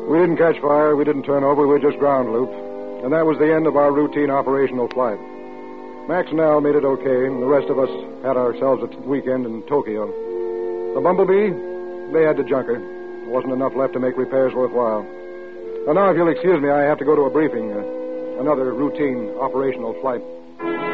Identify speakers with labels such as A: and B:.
A: We didn't catch fire, we didn't turn over, we were just ground looped. And that was the end of our routine operational flight. Max and Al made it okay, and the rest of us had ourselves a weekend in Tokyo. The Bumblebee, they had the junker. There wasn't enough left to make repairs worthwhile. Now, if you'll excuse me, I have to go to a briefing. Another routine operational flight.